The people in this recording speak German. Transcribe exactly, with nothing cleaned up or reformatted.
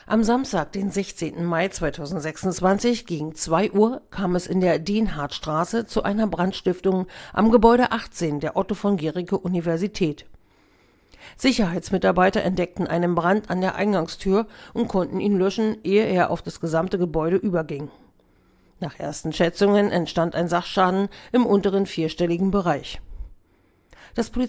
Am Samstag, den sechzehnten Mai zweitausendsechsundzwanzig, gegen zwei Uhr kam es in der Dienhardtstraße zu einer Brandstiftung am Gebäude achtzehn der Otto-von-Guericke-Universität. Sicherheitsmitarbeiter entdeckten einen Brand an der Eingangstür und konnten ihn löschen, ehe er auf das gesamte Gebäude überging. Nach ersten Schätzungen entstand ein Sachschaden im unteren vierstelligen Bereich. Das